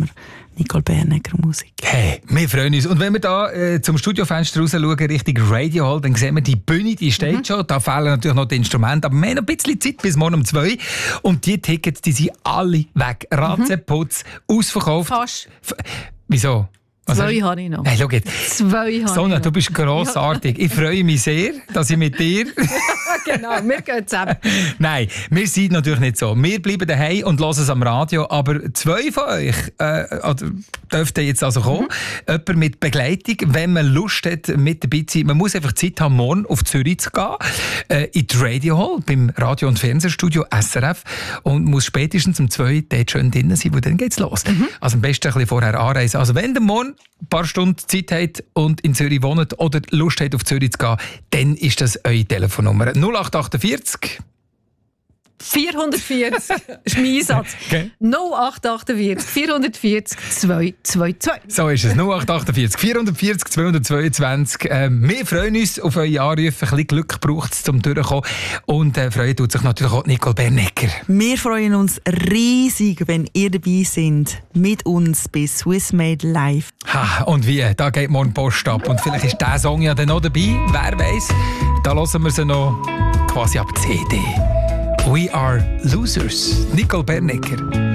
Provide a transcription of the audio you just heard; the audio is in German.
wir Nicole Bernecker Musik. Hey, wir freuen uns. Und wenn wir da zum Studiofenster raus schauen, Richtung Radio Hall, dann sehen wir die Bühne, die steht schon. Da fehlen natürlich noch die Instrumente, aber wir haben noch ein bisschen Zeit bis morgen um 2. Und die Tickets, die sind alle weg. Ratzeputz, ausverkauft. Fast. Wieso? 2 habe ich noch. Hey, schau jetzt. 2 habe ich Sonja, du bist grossartig. Ich freue mich sehr, dass ich mit dir... Genau, wir gehen zusammen. Nein, wir sind natürlich nicht so. Wir bleiben daheim und hören es am Radio, aber 2 von euch dürften jetzt also kommen. Jemand mit Begleitung, wenn man Lust hat, mit dabei zu sein. Man muss einfach Zeit haben, morgen auf Zürich zu gehen, in die Radio Hall, beim Radio- und Fernsehstudio SRF, und muss spätestens um 2 dort schön drinnen sein, weil dann geht's los. Also am besten ein bisschen vorher anreisen. Also wenn ihr morgen ein paar Stunden Zeit habt und in Zürich wohnt oder Lust habt, auf Zürich zu gehen, dann ist das eure Telefonnummer. 0848 440 ist mein Einsatz. Okay. 0848 440 222. So ist es. 0848 440 222. Wir freuen uns auf eure Anrufe. Ein bisschen Glück braucht es, um durchzukommen. Und freuen tut sich natürlich auch Nicole Bernecker. Wir freuen uns riesig, wenn ihr dabei seid. Mit uns bei Swiss Made Live. Ha, und wie? Da geht morgen Post ab. Und vielleicht ist dieser Song ja dann noch dabei. Wer weiß? Da hören wir sie noch quasi ab CD. We are losers. Nicole Bernecker.